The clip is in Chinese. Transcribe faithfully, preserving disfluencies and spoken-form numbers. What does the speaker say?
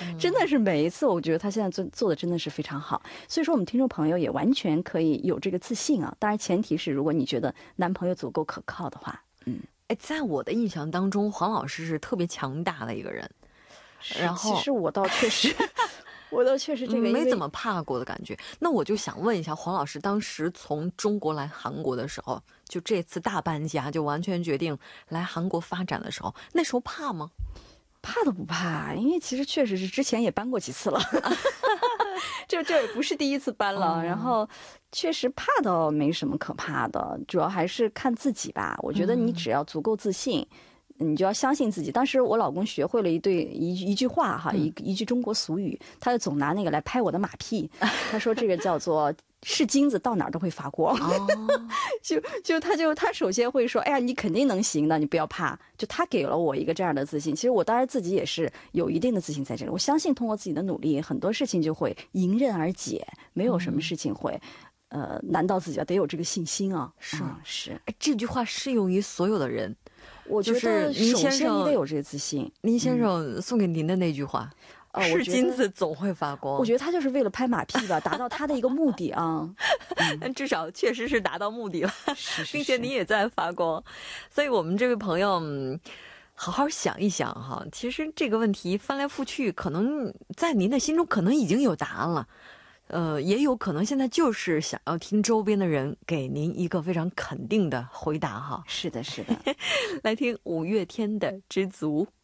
真的是每一次我觉得他现在做做的真的是非常好，所以说我们听众朋友也完全可以有这个自信啊，当然前提是如果你觉得男朋友足够可靠的话。嗯， 哎，在我的印象当中黄老师是特别强大的一个人，然后其实我倒确实我倒确实这个没怎么怕过的感觉。那我就想问一下黄老师，当时从中国来韩国的时候，就这次大搬家就完全决定来韩国发展的时候，那时候怕吗？ 怕都不怕，因为其实确实是之前也搬过几次了这这也不是第一次搬了、嗯、然后确实怕倒没什么可怕的，主要还是看自己吧。我觉得你只要足够自信、嗯、你就要相信自己。当时我老公学会了一对一一句话哈，一一句中国俗语，他就总拿那个来拍我的马屁。他说这个叫做是金子到哪儿都会发光。哦，就就他就他首先会说，哎呀，你肯定能行的，你不要怕。就他给了我一个这样的自信。其实我当然自己也是有一定的自信在这里。我相信通过自己的努力，很多事情就会迎刃而解，没有什么事情会。嗯、呃，难道自己得有这个信心啊？ 是、 嗯、是， 哎，这句话适用于所有的人。 我觉得首先你得有这个自信。 林先生送给您的那句话。嗯，是金子总会发光。 我觉得他就是为了拍马屁吧，达到他的一个目的啊。 但至少确实是达到目的了， 是是是， 并且你也在发光。所以我们这位朋友嗯好好想一想哈，其实这个问题翻来覆去，可能在您的心中可能已经有答案了。呃，也有可能现在就是想要听周边的人给您一个非常肯定的回答哈。 是的，是的。 来听五月天的《知足》。